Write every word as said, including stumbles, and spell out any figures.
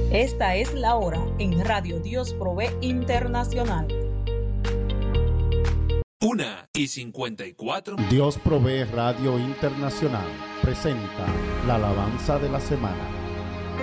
Esta es la hora en Radio Dios Provee Internacional. Una y cincuenta y cuatro. Dios Provee Radio Internacional presenta la alabanza de la semana.